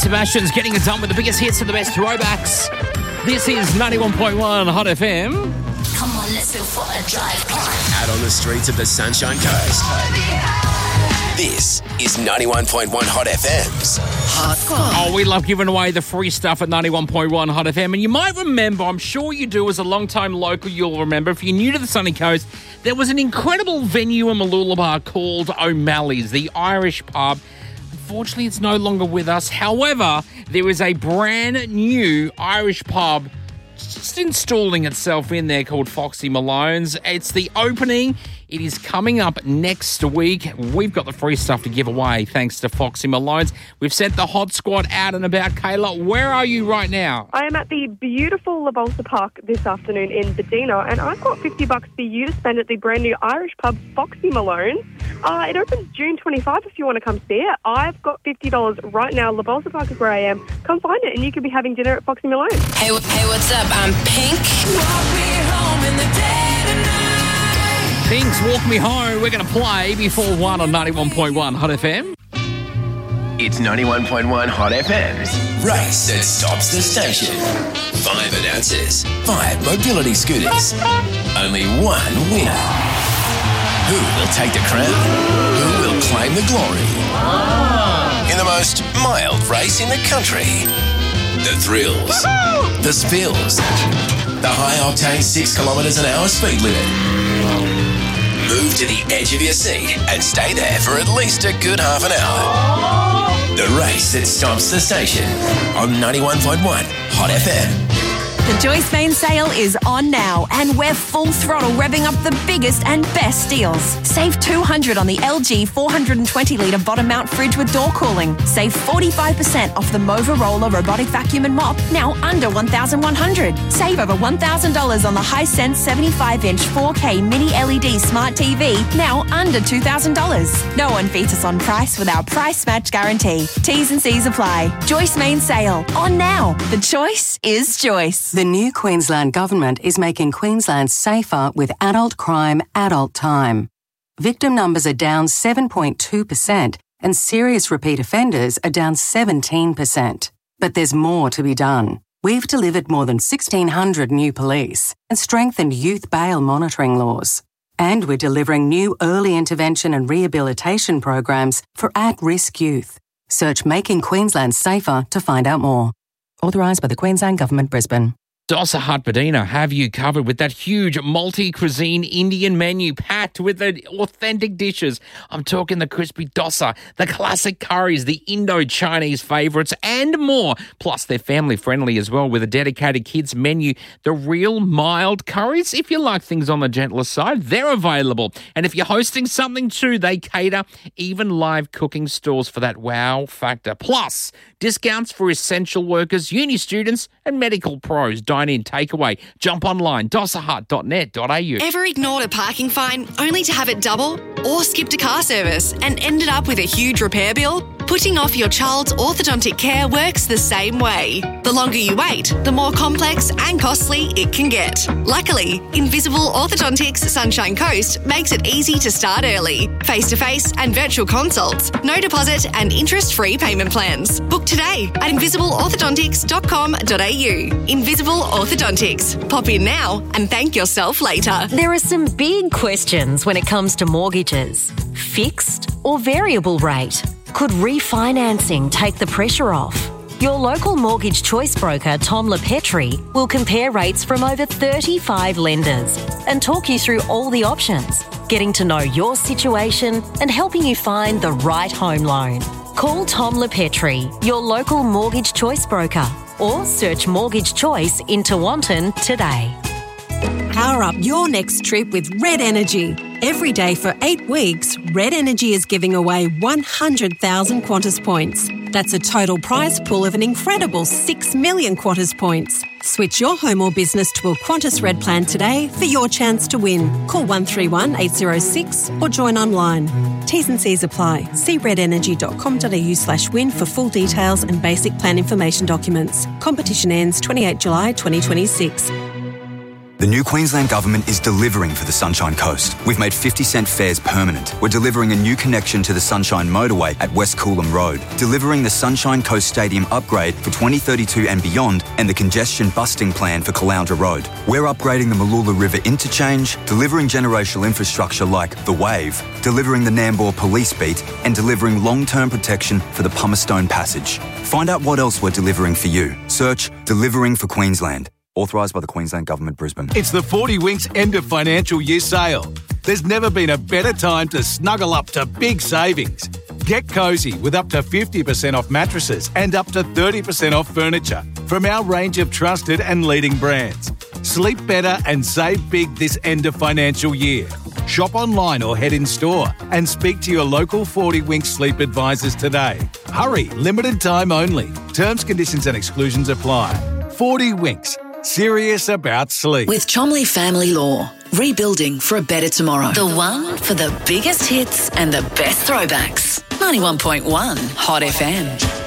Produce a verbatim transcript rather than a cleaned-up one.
Sebastian's getting it done with the biggest hits and the best throwbacks. This is ninety-one point one Hot F M. Come on, let's go for a drive. Out on the streets of the Sunshine Coast. This is ninety-one point one Hot F M's Hot Five. Oh, we love giving away the free stuff at ninety-one point one Hot F M. And you might remember, I'm sure you do, as a long-time local, you'll remember, if you're new to the Sunny Coast, there was an incredible venue in Mooloolaba called O'Malley's, the Irish pub. Unfortunately, it's no longer with us. However, there is a brand new Irish pub just installing itself in there called Foxy Malone's. It's the opening. It is coming up next week. We've got the free stuff to give away thanks to Foxy Malone's. We've sent the Hot Squad out and about. Kayla, where are you right now? I am at the beautiful La Bolsa Park this afternoon in Bedina, and I've got fifty bucks for you to spend at the brand new Irish pub Foxy Malone's. Uh, it opens June twenty-fifth if you want to come see it. I've got fifty dollars right now. La Bolsa Park is where I am. Come find it and you could be having dinner at Foxy Malone's. Hey, hey, what's up? I'm Pink. Walk me home in the dead of night. Pink's Walk Me Home. We're going to play before one on ninety-one point one Hot F M. It's ninety-one point one Hot F M's Race That Stops the Station. Five announcers, five mobility scooters, only one winner. Who will take the crown? Who will claim the glory? In the most mild race in the country. The thrills, the spills, the high-octane six kilometres an hour speed limit. Move to the edge of your seat and stay there for at least a good half an hour. The race that stops the station on ninety-one point one Hot F M. The Joyce Main sale is on now, and we're full throttle revving up the biggest and best deals. Save two hundred dollars on the L G four hundred twenty litre bottom mount fridge with door cooling. Save forty-five percent off the Mova Roller robotic vacuum and mop, now under one thousand one hundred dollars. Save over one thousand dollars on the Hisense seventy-five inch four K mini L E D smart T V, now under two thousand dollars. No one beats us on price with our price match guarantee. T's and C's apply. Joyce Main sale, on now. The choice is Joyce. The new Queensland Government is making Queensland safer with adult crime, adult time. Victim numbers are down seven point two percent and serious repeat offenders are down seventeen percent. But there's more to be done. We've delivered more than sixteen hundred new police and strengthened youth bail monitoring laws. And we're delivering new early intervention and rehabilitation programs for at-risk youth. Search Making Queensland Safer to find out more. Authorised by the Queensland Government, Brisbane. Dosa Hut Bedina have you covered with that huge multi-cuisine Indian menu packed with the authentic dishes. I'm talking the crispy dosa, the classic curries, the Indo-Chinese favourites and more. Plus, they're family-friendly as well with a dedicated kids menu. The real mild curries, if you like things on the gentler side, they're available. And if you're hosting something too, they cater even live cooking stores for that wow factor. Plus, discounts for essential workers, uni students and medical pros. Dine-in, takeaway. Jump online, dosa hut dot net dot a u. Ever ignored a parking fine only to have it double? Or skipped a car service and ended up with a huge repair bill? Putting off your child's orthodontic care works the same way. The longer you wait, the more complex and costly it can get. Luckily, Invisible Orthodontics Sunshine Coast makes it easy to start early. Face-to-face and virtual consults, no deposit and interest-free payment plans. Book today at invisible orthodontics dot com dot a u. Invisible Orthodontics. Pop in now and thank yourself later. There are some big questions when it comes to mortgages. Fixed or variable rate? Could refinancing take the pressure off? Your local mortgage choice broker, Tom LePetri, will compare rates from over thirty-five lenders and talk you through all the options, getting to know your situation and helping you find the right home loan. Call Tom LePetri, your local mortgage choice broker, or search Mortgage Choice in Tewantin today. Power up your next trip with Red Energy. Every day for eight weeks, Red Energy is giving away one hundred thousand Qantas points. That's a total prize pool of an incredible six million Qantas points. Switch your home or business to a Qantas Red plan today for your chance to win. Call one three one eight zero six or join online. T's and C's apply. See redenergy.com.au slash win for full details and basic plan information documents. Competition ends twenty-eighth of July twenty twenty-six. The new Queensland Government is delivering for the Sunshine Coast. We've made fifty cent fares permanent. We're delivering a new connection to the Sunshine Motorway at West Coolum Road, delivering the Sunshine Coast Stadium upgrade for twenty thirty-two and beyond, and the congestion busting plan for Caloundra Road. We're upgrading the Mooloola River interchange, delivering generational infrastructure like The Wave, delivering the Nambour Police Beat, and delivering long-term protection for the Pummerstone Passage. Find out what else we're delivering for you. Search Delivering for Queensland. Authorised by the Queensland Government, Brisbane. It's the forty Winks end of financial year sale. There's never been a better time to snuggle up to big savings. Get cosy with up to fifty percent off mattresses and up to thirty percent off furniture from our range of trusted and leading brands. Sleep better and save big this end of financial year. Shop online or head in store and speak to your local forty Winks sleep advisors today. Hurry, limited time only. Terms, conditions and exclusions apply. forty Winks. Serious about sleep. With Chomley Family Law. Rebuilding for a better tomorrow. The one for the biggest hits and the best throwbacks. ninety-one point one Hot F M.